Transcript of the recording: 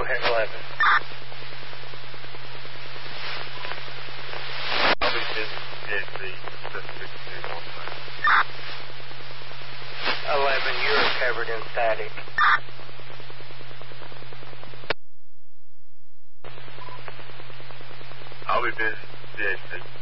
ahead, 11. I'll be busy PHC, Pacific 11, you're covered in static. I'll be busy PHC.